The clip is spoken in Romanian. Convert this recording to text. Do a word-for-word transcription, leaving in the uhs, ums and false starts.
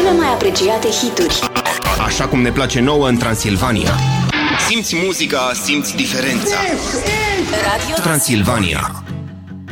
Cele mai apreciate hituri. Așa cum ne place nouă în Transilvania. Simți muzica, simți diferența. Radio Transilvania.